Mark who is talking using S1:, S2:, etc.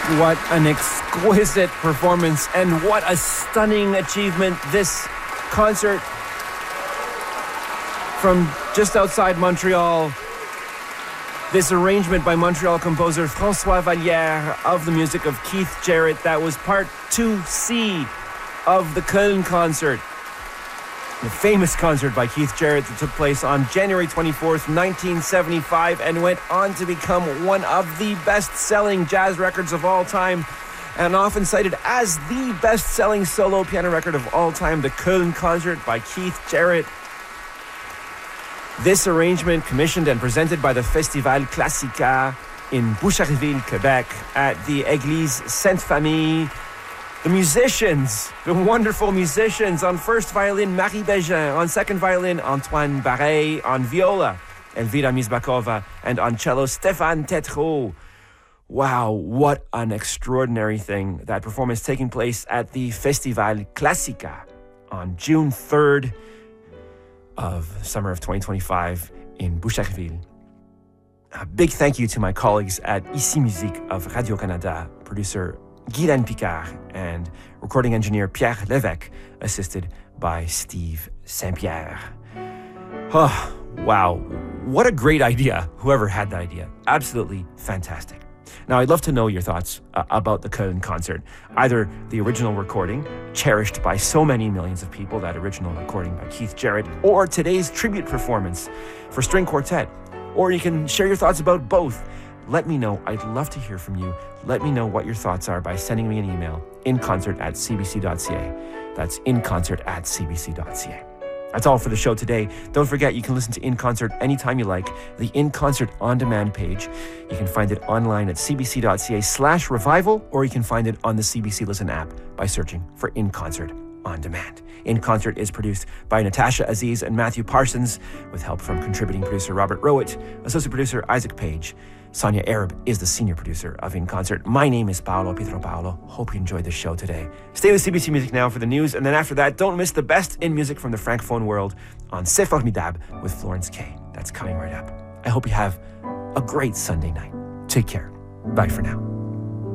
S1: What an exquisite performance and what a stunning achievement. This concert from just outside Montreal. This arrangement by Montreal composer François Vallière of the music of Keith Jarrett. That was part 2C of the Köln concert. The famous concert by Keith Jarrett that took place on January 24th, 1975, and went on to become one of the best-selling jazz records of all time, and often cited as the best-selling solo piano record of all time, the Köln concert by Keith Jarrett. This arrangement, commissioned and presented by the Festival Classica in Boucherville, Quebec, at the Église Sainte-Famille. The musicians, the wonderful musicians, on first violin, Marie Bégin, on second violin, Antoine Barret, on viola, Elvira Mizbakova, and on cello, Stéphane Tétrault. Wow, what an extraordinary thing. That performance taking place at the Festival Classica on June 3rd of summer of 2025 in Boucherville. A big thank you to my colleagues at Ici Musique of Radio-Canada, producer Guylaine Picard, and recording engineer Pierre Lévesque, assisted by Steve Saint-Pierre. Oh, wow. What a great idea, whoever had that idea. Absolutely fantastic. Now, I'd love to know your thoughts about the Köln concert. Either the original recording, cherished by so many millions of people, that original recording by Keith Jarrett, or today's tribute performance for string quartet. Or you can share your thoughts about both. Let me know. I'd love to hear from you. Let me know what your thoughts are by sending me an email, inconcert@cbc.ca. That's inconcert@cbc.ca. That's all for the show today. Don't forget, you can listen to In Concert anytime you like. The In Concert On Demand page. You can find it online at cbc.ca/revival, or you can find it on the CBC Listen app by searching for In Concert On Demand. In Concert is produced by Natasha Aziz and Matthew Parsons, with help from contributing producer Robert Rowett, associate producer Isaac Page. Sonia Arab is the senior producer of In Concert. My name is Paolo Pietro-Paolo. Hope you enjoyed the show today. Stay with CBC Music now for the news, and then after that, don't miss the best in music from the Francophone world on C'est Formidable with Florence Kay. That's coming right up. I hope you have a great Sunday night. Take care. Bye for now.